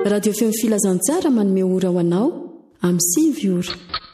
radio feo ny filazantsara manome ora ho anao amin'ny 5 ora